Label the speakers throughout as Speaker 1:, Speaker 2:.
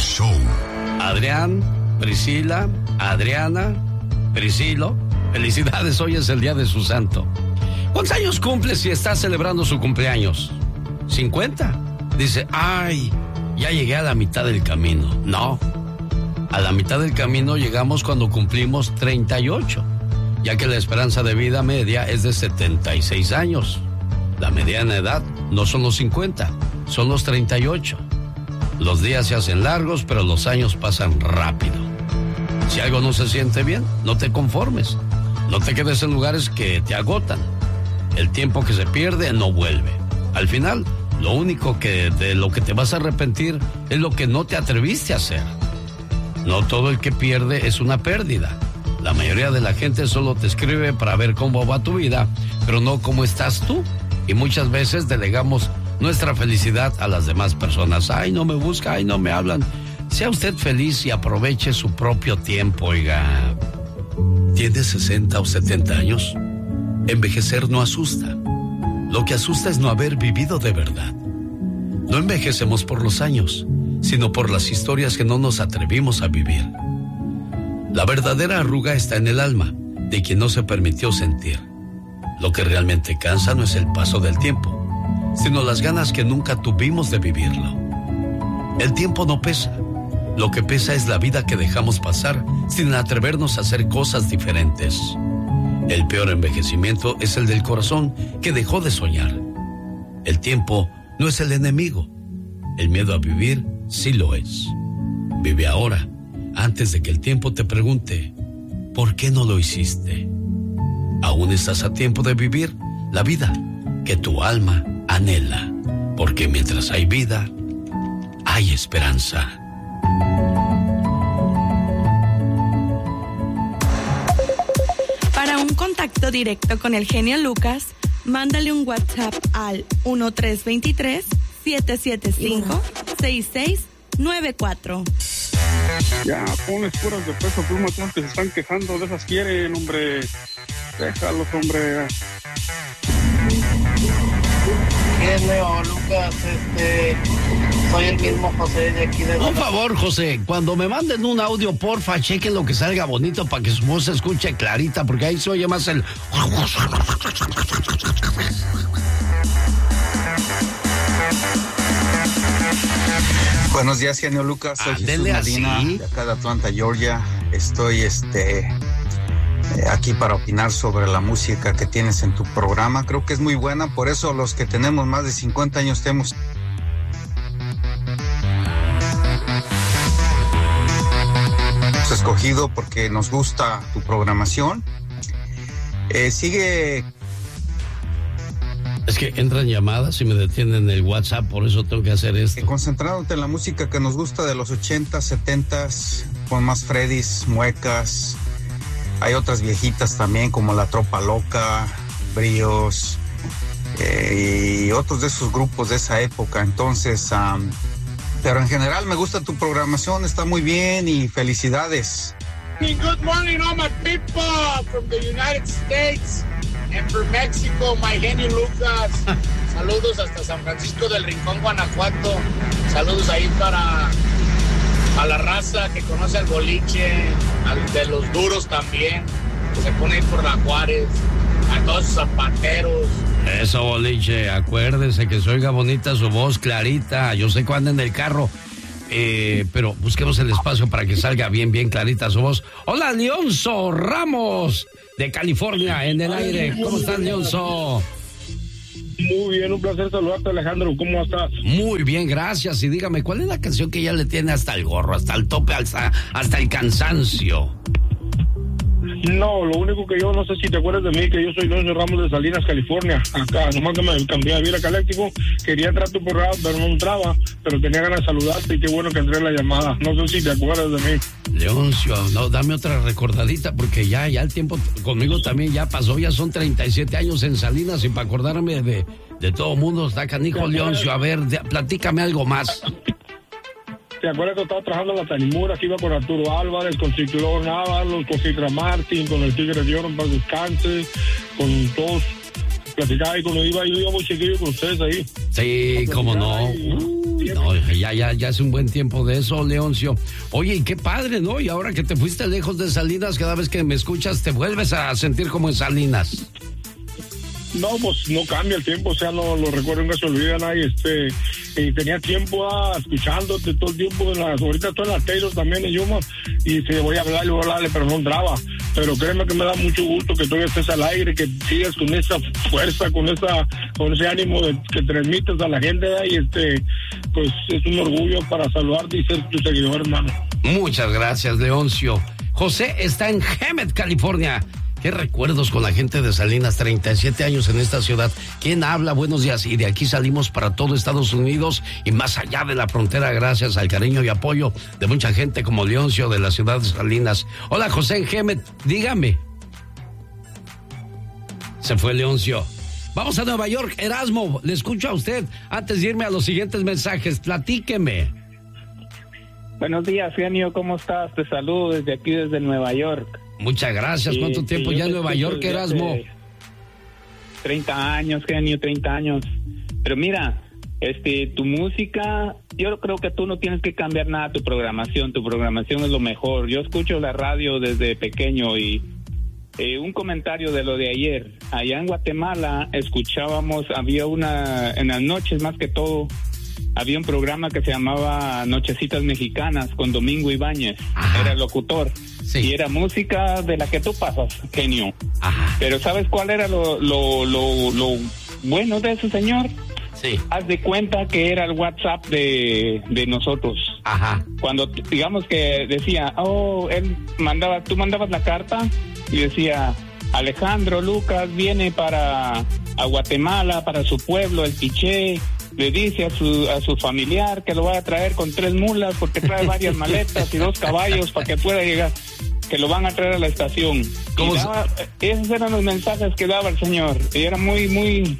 Speaker 1: Show.
Speaker 2: Adrián, Priscila, Adriana, Priscilo, felicidades, hoy es el día de su santo. ¿Cuántos años cumple si está celebrando su cumpleaños? 50. Dice, ay, ya llegué a la mitad del camino. No, a la mitad del camino llegamos cuando cumplimos 38, ya que la esperanza de vida media es de 76 años. La mediana edad no son los 50, son los 38. Los días se hacen largos, pero los años pasan rápido. Si algo no se siente bien, no te conformes. No te quedes en lugares que te agotan. El tiempo que se pierde no vuelve. Al final, lo único de lo que te vas a arrepentir es lo que no te atreviste a hacer. No todo el que pierde es una pérdida. La mayoría de la gente solo te escribe para ver cómo va tu vida, pero no cómo estás tú. Y muchas veces delegamos nuestra felicidad a las demás personas. Ay, no me busca, ay, no me hablan. Sea usted feliz y aproveche su propio tiempo, oiga. ¿Tiene 60 o 70 años? Envejecer no asusta. Lo que asusta es no haber vivido de verdad. No envejecemos por los años, sino por las historias que no nos atrevimos a vivir. La verdadera arruga está en el alma de quien no se permitió sentir. Lo que realmente cansa no es el paso del tiempo, sino las ganas que nunca tuvimos de vivirlo. El tiempo no pesa. Lo que pesa es la vida que dejamos pasar sin atrevernos a hacer cosas diferentes. El peor envejecimiento es el del corazón que dejó de soñar. El tiempo no es el enemigo. El miedo a vivir sí lo es. Vive ahora, antes de que el tiempo te pregunte, ¿por qué no lo hiciste? Aún estás a tiempo de vivir la vida que tu alma anhela, porque mientras hay vida, hay esperanza.
Speaker 3: Para un contacto directo con el genio Lucas, mándale un WhatsApp al 1323-775-6694.
Speaker 4: Ya, ponles puras de Peso Pluma, todos que se están quejando de esas quieren, hombre. Déjalos, hombre.
Speaker 5: Genio Lucas, soy el mismo José de aquí de...
Speaker 2: Un favor, José, cuando me manden un audio, porfa, chequen lo que salga bonito para que su voz se escuche clarita, porque ahí se oye más el...
Speaker 6: Buenos días, genio Lucas. Soy Jesús Medina, de acá de Atlanta, Georgia. Estoy aquí para opinar sobre la música que tienes en tu programa. Creo que es muy buena, por eso los que tenemos más de 50 años te hemos escogido porque nos gusta tu programación. Sigue...
Speaker 2: Es que entran llamadas y me detienen el WhatsApp, por eso tengo que hacer esto.
Speaker 6: Concentrándote en la música que nos gusta de los 80s, 70s, con más Freddys, Muecas. Hay otras viejitas también, como La Tropa Loca, Bríos, y otros de esos grupos de esa época. Entonces, pero en general me gusta tu programación, está muy bien y felicidades.
Speaker 7: Good morning, all my people from the United States. And for Mexico, my genio Lucas. Saludos hasta San Francisco del Rincón, Guanajuato. Saludos ahí para la raza que conoce al boliche, de los duros también, que se pone ahí por la Juárez, a todos sus zapateros.
Speaker 2: Eso, boliche, acuérdese que se oiga bonita su voz, clarita. Yo sé que anda en el carro, pero busquemos el espacio para que salga bien clarita su voz. Hola, Leonzo Ramos, de California, en el aire. ¿Cómo estás, Leonzo?
Speaker 4: Muy bien, un placer saludarte, Alejandro. ¿Cómo estás?
Speaker 2: Muy bien, gracias. Y dígame, ¿cuál es la canción que ya le tiene hasta el gorro, hasta el tope, hasta el cansancio?
Speaker 4: No, lo único que yo no sé si te acuerdas de mí, que yo soy Leoncio Ramos de Salinas, California. Acá, nomás que me cambié a vivir acá eléctrico. Quería entrar a tu programa, pero no entraba. Pero tenía ganas de saludarte y qué bueno que entré en la llamada. No sé si te acuerdas de mí.
Speaker 2: Leoncio, no, dame otra recordadita, porque ya el tiempo conmigo también ya pasó. Ya son 37 años en Salinas y para acordarme de todo mundo está canijo, Leoncio. A ver, platícame algo más.
Speaker 4: ¿Te acuerdas que estaba trabajando en la Tanimura, que iba con Arturo Álvarez, con Ciclón Ábalos, con Citra Martín, con el Tigre de Oro para descanse, con todos? Platicaba y cuando yo iba muy chiquillo con ustedes ahí.
Speaker 2: Sí, cómo no. No, No, ya hace un buen tiempo de eso, Leoncio. Oye, y qué padre, ¿no? Y ahora que te fuiste lejos de Salinas, cada vez que me escuchas te vuelves a sentir como en Salinas.
Speaker 4: No, pues no cambia el tiempo, o sea, no los recuerdos nunca se olvidan ahí, y tenía tiempo escuchándote todo el tiempo, ahorita estoy en la Taylor también, y voy a hablarle, pero no entraba. Pero créeme que me da mucho gusto que todavía estés al aire, que sigas con esa fuerza, con ese ánimo que transmites a la gente, y pues es un orgullo para saludarte y ser tu seguidor, hermano.
Speaker 2: Muchas gracias, Leoncio. José está en Hemet, California. ¿Qué recuerdos con la gente de Salinas? 37 años en esta ciudad. ¿Quién habla? Buenos días. Y de aquí salimos para todo Estados Unidos y más allá de la frontera gracias al cariño y apoyo de mucha gente como Leoncio de la ciudad de Salinas. Hola, José en Gemet, dígame. Se fue Leoncio. Vamos a Nueva York. Erasmo, le escucho a usted. Antes de irme a los siguientes mensajes, platíqueme.
Speaker 1: Buenos días, genio. ¿Cómo estás? Te saludo desde aquí, desde Nueva York.
Speaker 2: Muchas gracias. ¿Cuánto tiempo ya en Nueva York, Erasmo?
Speaker 1: 30 años, genio, 30 años. Pero mira, tu música, yo creo que tú no tienes que cambiar nada tu programación es lo mejor. Yo escucho la radio desde pequeño y un comentario de lo de ayer. Allá en Guatemala escuchábamos, en las noches más que todo, había un programa que se llamaba Nochecitas Mexicanas con Domingo Ibáñez. Ajá. Era el locutor. Sí. Y era música de la que tú pasas, genio. Ajá. Pero ¿sabes cuál era lo bueno de ese señor? Sí. Haz de cuenta que era el WhatsApp de nosotros. Ajá. Cuando, digamos que decía, tú mandabas la carta y decía, Alejandro Lucas viene a Guatemala, para su pueblo, el Piché. Le dice a su familiar que lo va a traer con 3 mulas porque trae varias maletas y 2 caballos para que pueda llegar, que lo van a traer a la estación. Esos eran los mensajes que daba el señor. Y era muy, muy...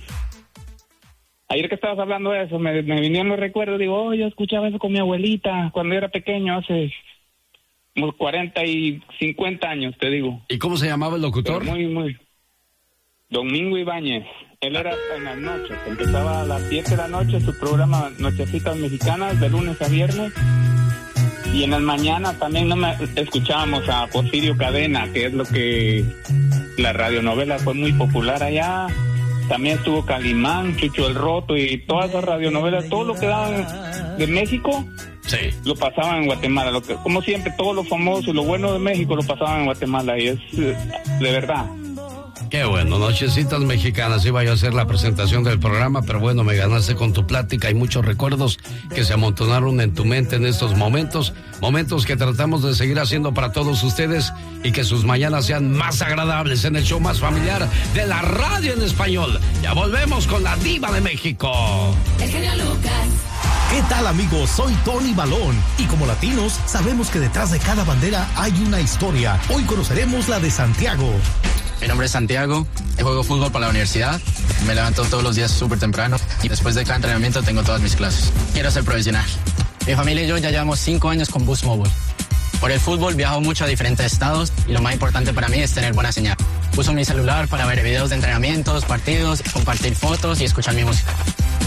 Speaker 1: Ayer que estabas hablando de eso, me vinieron los recuerdos. Digo, yo escuchaba eso con mi abuelita cuando era pequeño, hace unos 40 y 50 años, te digo.
Speaker 2: ¿Y cómo se llamaba el locutor?
Speaker 1: Pero muy, muy... Domingo Ibáñez. Él era en las noches, empezaba a las 7 de la noche su programa Nochecitas Mexicanas de lunes a viernes, y en las mañanas también escuchábamos a Porfirio Cadena, que es lo que la radionovela fue muy popular allá. También estuvo Calimán, Chucho el Roto y todas esas radionovelas, todo lo que daban de México, sí, lo pasaban en Guatemala. Como siempre, todo lo famoso y lo bueno de México lo pasaban en Guatemala, y es de verdad.
Speaker 2: Qué bueno, Nochecitas Mexicanas. Iba yo a hacer la presentación del programa, pero bueno, me ganaste con tu plática. Hay muchos recuerdos que se amontonaron en tu mente en estos momentos que tratamos de seguir haciendo para todos ustedes y que sus mañanas sean más agradables en el show más familiar de la radio en español. Ya volvemos con la diva de México.
Speaker 8: El genio Lucas. ¿Qué tal, amigos? Soy Tony Balón y como latinos sabemos que detrás de cada bandera hay una historia. Hoy conoceremos la de Santiago.
Speaker 9: Mi nombre es Santiago, juego fútbol para la universidad, me levanto todos los días súper temprano y después de cada entrenamiento tengo todas mis clases. Quiero ser profesional. Mi familia y yo ya llevamos 5 años con Boost Mobile. Por el fútbol viajo mucho a diferentes estados y lo más importante para mí es tener buena señal. Uso mi celular para ver videos de entrenamientos, partidos, compartir fotos y escuchar mi música.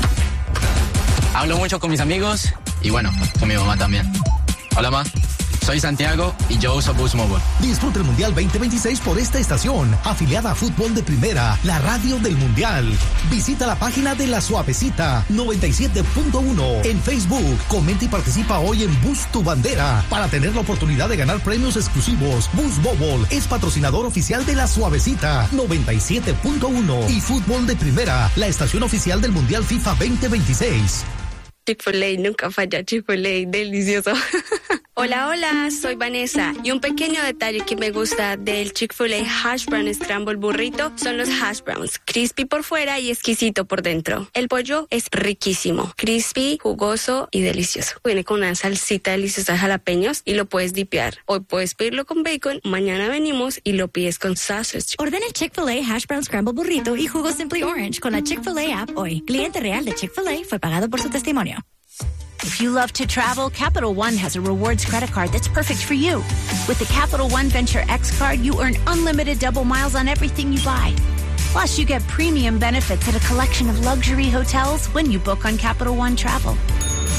Speaker 9: Hablo mucho con mis amigos y bueno, con mi mamá también. Hola, ma. Soy Santiago y yo uso Boost Mobile.
Speaker 8: Disfruta el Mundial 2026 por esta estación, afiliada a Fútbol de Primera, la radio del Mundial. Visita la página de La Suavecita 97.1 en Facebook. Comenta y participa hoy en Boost Tu Bandera para tener la oportunidad de ganar premios exclusivos. Boost Mobile es patrocinador oficial de La Suavecita 97.1 y Fútbol de Primera, la estación oficial del Mundial FIFA 2026.
Speaker 10: Chick-fil-A, nunca falla, Chick-fil-A, delicioso. Hola, soy Vanessa y un pequeño detalle que me gusta del Chick-fil-A Hash Brown Scramble Burrito son los hash browns, crispy por fuera y exquisito por dentro. El pollo es riquísimo, crispy, jugoso y delicioso. Viene con una salsita deliciosa de jalapeños y lo puedes dipear. Hoy puedes pedirlo con bacon, mañana venimos y lo pides con sausage.
Speaker 11: Ordena el Chick-fil-A Hash Brown Scramble Burrito y jugo Simply Orange con la Chick-fil-A app hoy. Cliente real de Chick-fil-A fue pagado por su testimonio.
Speaker 12: If you love to travel, Capital One has a rewards credit card that's perfect for you. With the Capital One Venture X card, you earn unlimited double miles on everything you buy. Plus, you get premium benefits at a collection of luxury hotels when you book on Capital One Travel.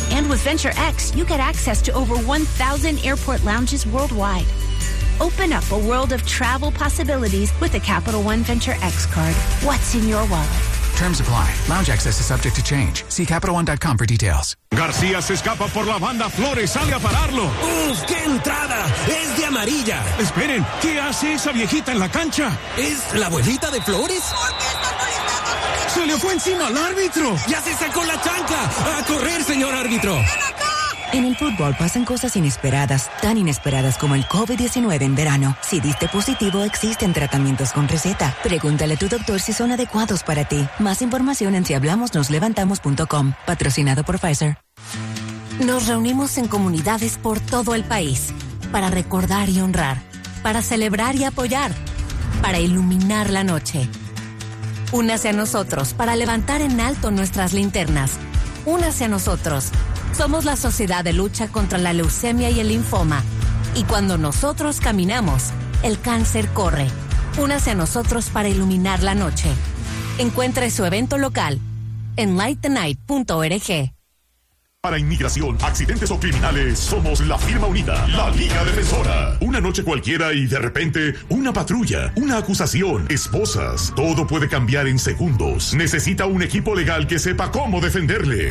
Speaker 12: And with Venture X, you get access to over 1,000 airport lounges worldwide. Open up a world of travel possibilities with the Capital One Venture X card. What's in your wallet?
Speaker 13: Terms apply. Lounge access is subject to change. See CapitalOne.com for details.
Speaker 14: García se escapa por la banda, Flores sale a pararlo.
Speaker 15: ¡Uf, qué entrada! ¡Es de amarilla!
Speaker 14: Esperen, ¿qué hace esa viejita en la cancha?
Speaker 15: ¿Es la abuelita de Flores?
Speaker 14: ¡Se le fue encima al árbitro!
Speaker 15: ¡Ya se sacó la chancla! ¡A correr, señor árbitro!
Speaker 16: En el fútbol pasan cosas inesperadas, tan inesperadas como el COVID-19 en verano. Si diste positivo, existen tratamientos con receta. Pregúntale a tu doctor si son adecuados para ti. Más información en sihablamosnoslevantamos.com. Patrocinado por Pfizer.
Speaker 11: Nos reunimos en comunidades por todo el país para recordar y honrar, para celebrar y apoyar, para iluminar la noche. Únase a nosotros para levantar en alto nuestras linternas. Únase a nosotros. Somos la Sociedad de Lucha contra la Leucemia y el Linfoma. Y cuando nosotros caminamos, el cáncer corre. Únase a nosotros para iluminar la noche. Encuentre su evento local en lightthenight.org.
Speaker 17: Para inmigración, accidentes o criminales, somos la firma unida, la Liga Defensora. Una noche cualquiera y de repente, una patrulla, una acusación, esposas. Todo puede cambiar en segundos. Necesita un equipo legal que sepa cómo defenderle.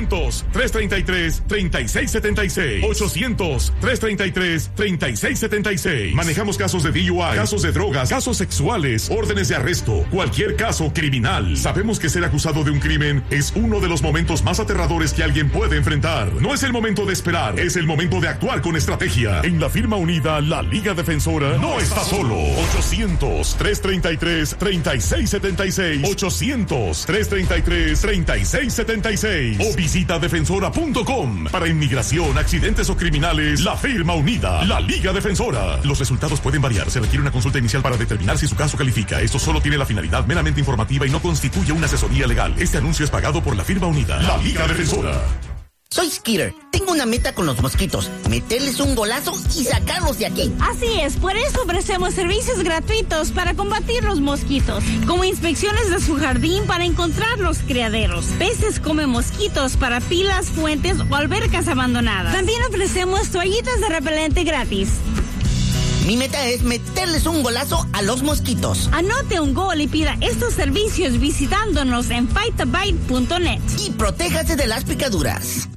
Speaker 17: 800-333-3676. 800-333-3676. Manejamos casos de DUI, casos de drogas, casos sexuales, órdenes de arresto, cualquier caso criminal. Sabemos que ser acusado de un crimen es uno de los momentos más aterradores que alguien puede enfrentar. No es el momento de esperar, es el momento de actuar con estrategia. En la firma unida, la Liga Defensora no está solo. 800-333-3676. 800-333-3676. O visita defensora.com. Para inmigración, accidentes o criminales, la firma unida, la Liga Defensora. Los resultados pueden variar. Se requiere una consulta inicial para determinar si su caso califica. Esto solo tiene la finalidad meramente informativa y no constituye una asesoría legal. Este anuncio es pagado por la firma unida, la Liga Defensora.
Speaker 18: Soy Skitter. Tengo una meta con los mosquitos. Meterles un golazo y sacarlos de aquí.
Speaker 19: Así es, por eso ofrecemos servicios gratuitos para combatir los mosquitos, como inspecciones de su jardín para encontrar los criaderos. Peces comen mosquitos para pilas, fuentes o albercas abandonadas. También ofrecemos toallitas de repelente gratis.
Speaker 18: Mi meta es meterles un golazo a los mosquitos.
Speaker 19: Anote un gol y pida estos servicios visitándonos en fightabite.net.
Speaker 18: Y protéjase de las picaduras.